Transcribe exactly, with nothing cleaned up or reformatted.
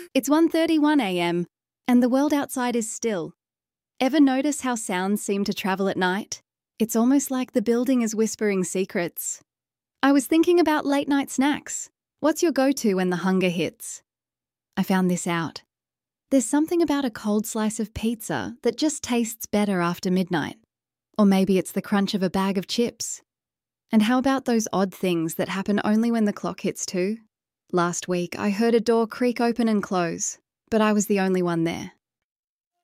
It's one thirty-one a m, and the world outside is still. Ever notice how sounds seem to travel at night? It's almost like the building is whispering secrets. I was thinking about late-night snacks. What's your go-to when the hunger hits? I found this out. There's something about a cold slice of pizza that just tastes better after midnight. Or maybe it's the crunch of a bag of chips. And how about those odd things that happen only when the clock hits two? Last week, I heard a door creak open and close, but I was the only one there.